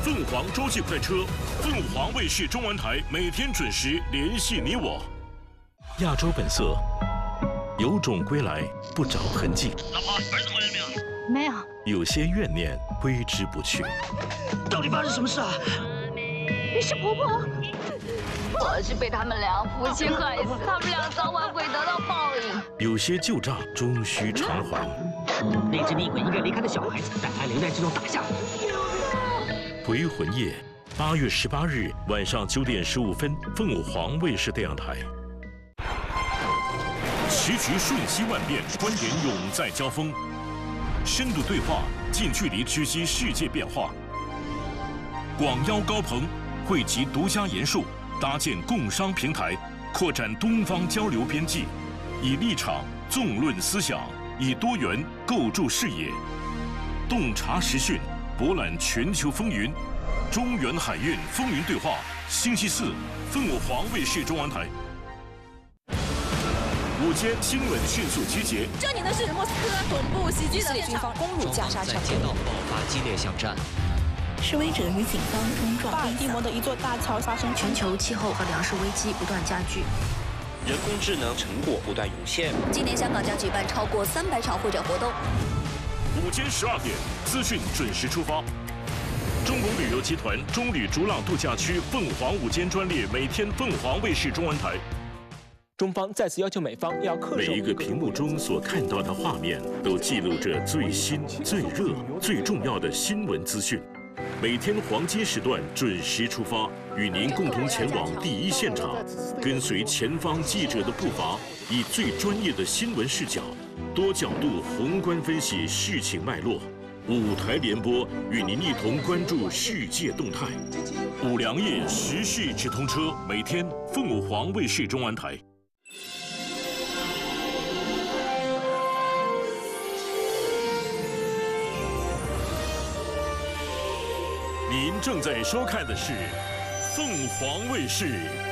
凤凰洲际快车，凤凰卫视中文台每天准时联系你我。亚洲本色，有种归来不着痕迹。 老婆，儿子回来没有？ 没有。 有些怨念挥之不去。 到底发生什么事啊？ 你是婆婆。 我是被他们俩夫妻害死，他们俩早晚会得到报应。 有些旧账终须偿还。 那只厉鬼应该离开了小孩子，但还留在这栋大厦。 回魂夜，8月18日晚上9点15分，凤凰卫视电视台。棋局瞬息万变，观点永在交锋，深度对话，近距离直击世界变化。广邀高朋，汇集独家研述，搭建共商平台，扩展东方交流边际，以立场纵论思想，以多元构筑视野，洞察时讯，博览全球风云。中原海运风云对话，星期四，凤凰卫视中文台。午间新闻迅速集结。 这里呢是莫斯科总部袭击的军方攻入加沙城， 在街道爆发激烈巷战。 示威者与警方冲撞。 巴尔的摩的一座大桥发生。 全球气候和粮食危机不断加剧。 人工智能成果不断涌现。 今年香港将举办超过300场会展活动。 午间12点，资讯准时出发。中国旅游集团中旅逐浪度假区凤凰午间专列，每天凤凰卫视中文台。 中方再次要求美方要恪守。 每一个屏幕中所看到的画面，都记录着最新、最热、最重要的新闻资讯。每天黄金时段准时出发，与您共同前往第一现场，跟随前方记者的步伐，以最专业的新闻视角，多角度宏观分析事情脉络。5台联播，与您一同关注世界动态。五粮液时事直通车，每天凤凰卫视中文台。您正在收看的是凤凰卫视